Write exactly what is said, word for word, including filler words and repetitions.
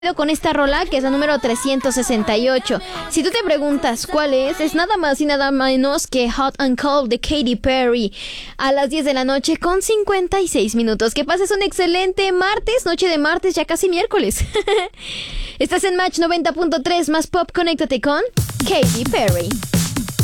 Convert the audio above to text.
con esta rola que es la número trescientos sesenta y ocho. Si tú te preguntas cuál es, es nada más y nada menos que Hot and Cold de Katy Perry a las diez de la noche con cincuenta y seis minutos. Que pases un excelente martes, noche de martes, ya casi miércoles. Estás en Match noventa punto tres más pop, conéctate con Katy Perry.